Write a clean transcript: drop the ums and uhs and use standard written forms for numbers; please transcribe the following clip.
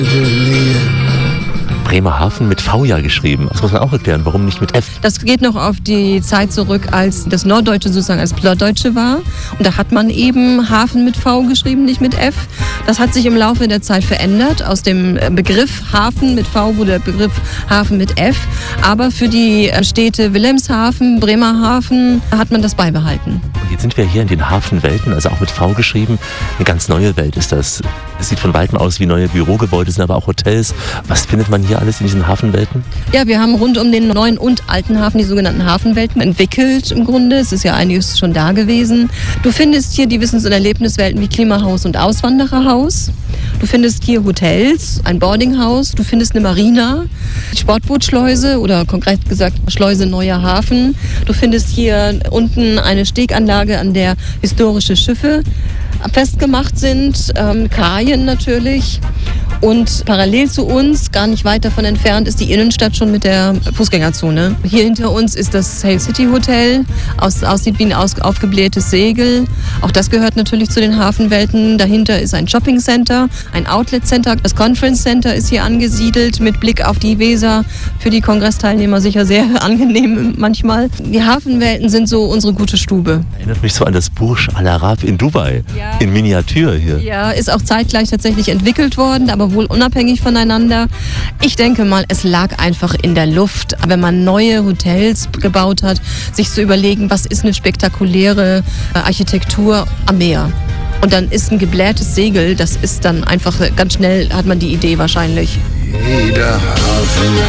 Bremerhaven mit V ja geschrieben. Das muss man auch erklären. Warum nicht mit F? Das geht noch auf die Zeit zurück, als das Norddeutsche sozusagen als Plattdeutsche war. Und da hat man eben Hafen mit V geschrieben, nicht mit F. Das hat sich im Laufe der Zeit verändert. Aus dem Begriff Hafen mit V wurde der Begriff Hafen mit F. Aber für die Städte Wilhelmshaven, Bremerhaven hat man das beibehalten. Und jetzt sind wir hier in den Hafenwelten, also auch mit V geschrieben. Eine ganz neue Welt ist das. Es sieht von weitem aus wie neue Bürogebäude, sind aber auch Hotels. Was findet man hier alles in diesen Hafenwelten? Ja, wir haben rund um den neuen und alten Hafen die sogenannten Hafenwelten entwickelt im Grunde. Es ist ja einiges schon da gewesen. Du findest hier die Wissens- und Erlebniswelten wie Klimahaus und Auswandererhaus. Du findest hier Hotels, ein Boardinghaus, du findest eine Marina, die Sportbootschleuse oder konkret gesagt Schleuse Neuer Hafen. Du findest hier unten eine Steganlage, an der historische Schiffe festgemacht sind, Kajen natürlich. Und parallel zu uns, gar nicht weit davon entfernt, ist die Innenstadt schon mit der Fußgängerzone. Hier hinter uns ist das Sail City Hotel, aussieht wie ein aufgeblähtes Segel. Auch das gehört natürlich zu den Hafenwelten. Dahinter ist ein Shopping Center, ein Outlet Center. Das Conference Center ist hier angesiedelt mit Blick auf die Weser. Für die Kongressteilnehmer sicher sehr angenehm manchmal. Die Hafenwelten sind so unsere gute Stube. Erinnert mich so an das Burj Al Arab in Dubai, ja. In Miniatur hier. Ja, ist auch zeitgleich tatsächlich entwickelt worden, aber wohl unabhängig voneinander. Ich denke mal, es lag einfach in der Luft, wenn man neue Hotels gebaut hat, sich zu überlegen, was ist eine spektakuläre Architektur am Meer. Und dann ist ein geblähtes Segel, das ist dann einfach ganz schnell, hat man die Idee wahrscheinlich. Jeder Hafen